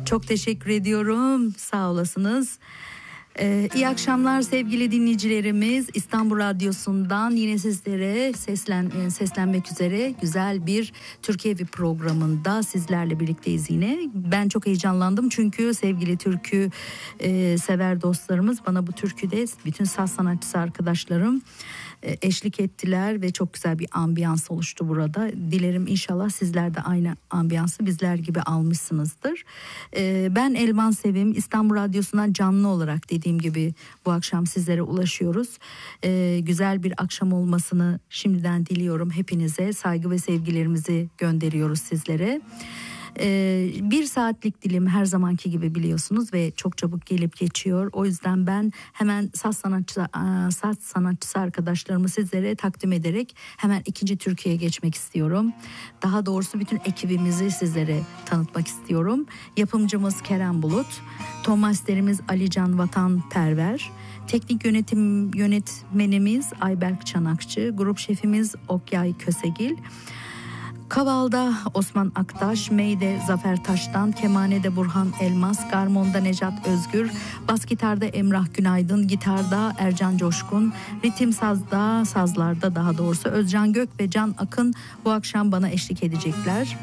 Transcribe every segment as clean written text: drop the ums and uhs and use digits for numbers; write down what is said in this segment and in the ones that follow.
Çok teşekkür ediyorum. Sağ olasınız. İyi akşamlar sevgili dinleyicilerimiz. İstanbul Radyosu'ndan yine sizlere seslenmek üzere güzel bir Türkiye Evi programında sizlerle birlikteyiz yine. Ben çok heyecanlandım çünkü sevgili türkü sever dostlarımız bana bu türküde bütün saz sanatçısı arkadaşlarım eşlik ettiler ve çok güzel bir ambiyans oluştu burada. Dilerim inşallah sizler de aynı ambiyansı bizler gibi almışsınızdır. Ben Elvan Sevim, İstanbul Radyosu'ndan canlı olarak dediğim gibi bu akşam sizlere ulaşıyoruz. Güzel bir akşam olmasını şimdiden diliyorum hepinize. Saygı ve sevgilerimizi gönderiyoruz sizlere. Bir saatlik dilim her zamanki gibi biliyorsunuz ve çok çabuk gelip geçiyor. O yüzden ben hemen saz sanatçısı arkadaşlarımı sizlere takdim ederek hemen ikinci türküye geçmek istiyorum. Daha doğrusu bütün ekibimizi sizlere tanıtmak istiyorum. Yapımcımız Kerem Bulut, ton masterimiz Alican Vatanperver, teknik yönetmenimiz Ayberk Çanakçı, grup şefimiz Okyay Kösegil. Kaval'da Osman Aktaş, Mey'de Zafer Taş'tan, Kemane'de Burhan Elmas, Garmon'da Necat Özgür, bas gitarda Emrah Günaydın, gitarda Ercan Coşkun, ritim sazlarda daha doğrusu Özcan Gök ve Can Akın bu akşam bana eşlik edecekler.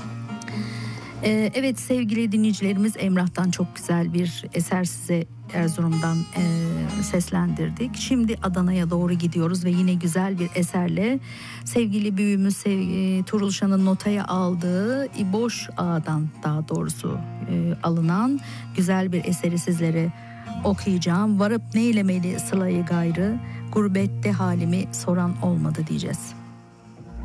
Evet sevgili dinleyicilerimiz, Emrah'tan çok güzel bir eser size Erzurum'dan seslendirdik. Şimdi Adana'ya doğru gidiyoruz ve yine güzel bir eserle sevgili büyüğümüz Turulşan'ın notaya aldığı İboş Ağa'dan daha doğrusu alınan güzel bir eseri sizlere okuyacağım. Varıp neylemeli sılayı gayrı, gurbette halimi soran olmadı diyeceğiz.